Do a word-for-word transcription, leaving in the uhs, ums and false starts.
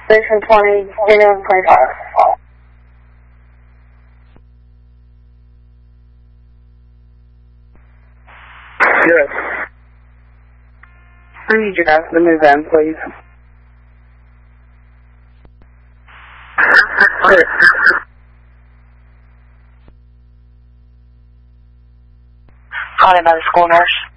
Station twenty, Union twenty-five. Yes. I need you guys to move in, please. Calling by the school nurse.